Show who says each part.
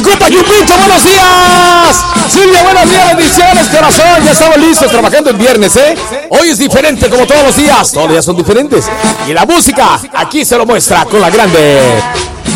Speaker 1: Calcuta, Yupito, buenos días. Silvia, buenos días, bendiciones, corazón. Ya estamos listos trabajando el viernes, ¿eh? Hoy es diferente como todos los días. Todos los días son diferentes. Y la música aquí se lo muestra con la grande.